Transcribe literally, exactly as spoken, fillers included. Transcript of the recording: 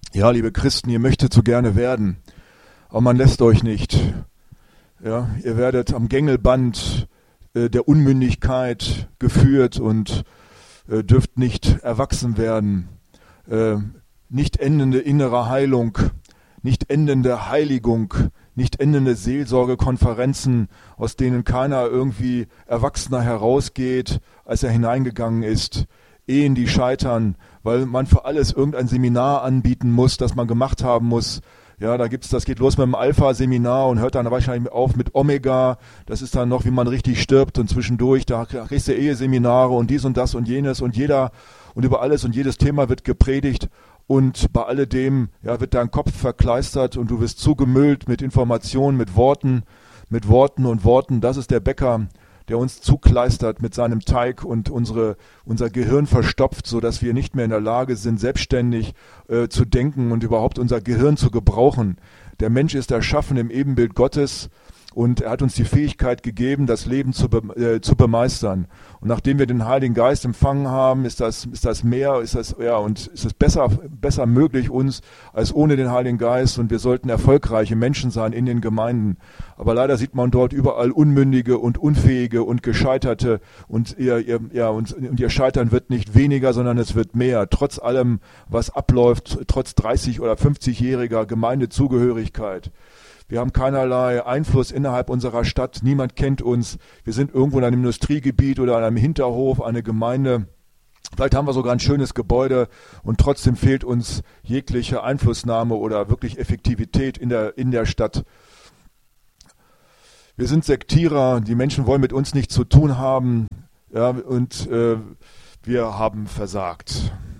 Ja, liebe Christen, ihr möchtet so gerne werden, aber man lässt euch nicht. Ja, ihr werdet am Gängelband äh, der Unmündigkeit geführt und äh, dürft nicht erwachsen werden. Äh, nicht endende innere Heilung, nicht endende Heiligung, nicht endende Seelsorgekonferenzen, aus denen keiner irgendwie erwachsener herausgeht, als er hineingegangen ist. Ehen, die scheitern, weil man für alles irgendein Seminar anbieten muss, das man gemacht haben muss. Ja, da gibt's, das geht los mit dem Alpha-Seminar und hört dann wahrscheinlich auf mit Omega. Das ist dann noch, wie man richtig stirbt und zwischendurch, da kriegst du Eheseminare und dies und das und jenes und jeder und über alles und jedes Thema wird gepredigt und bei alledem, ja, wird dein Kopf verkleistert und du wirst zugemüllt mit Informationen, mit Worten, mit Worten und Worten. Das ist der Bäcker, der uns zukleistert mit seinem Teig und unsere, unser Gehirn verstopft, sodass wir nicht mehr in der Lage sind, selbstständig äh, zu denken und überhaupt unser Gehirn zu gebrauchen. Der Mensch ist erschaffen im Ebenbild Gottes und er hat uns die Fähigkeit gegeben, das Leben zu, be äh, zu bemeistern. Und nachdem wir den Heiligen Geist empfangen haben, ist das, ist das mehr, ist das, ja, und ist es besser, besser möglich uns als ohne den Heiligen Geist und wir sollten erfolgreiche Menschen sein in den Gemeinden. Aber leider sieht man dort überall Unmündige und Unfähige und Gescheiterte und ihr, ihr, ja, und, und ihr Scheitern wird nicht weniger, sondern es wird mehr. Trotz allem, was abläuft, trotz dreißig- oder fünfzigjähriger Gemeindezugehörigkeit. Wir haben keinerlei Einfluss innerhalb unserer Stadt. Niemand kennt uns. Wir sind irgendwo in einem Industriegebiet oder an einem Hinterhof, eine Gemeinde. Vielleicht haben wir sogar ein schönes Gebäude und trotzdem fehlt uns jegliche Einflussnahme oder wirklich Effektivität in der, in der Stadt. Wir sind Sektierer. Die Menschen wollen mit uns nichts zu tun haben. Ja, und äh, wir haben versagt.